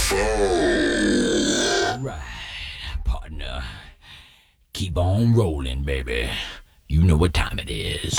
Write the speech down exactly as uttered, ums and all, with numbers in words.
Right, partner. Keep on rolling, baby. You know what time it is.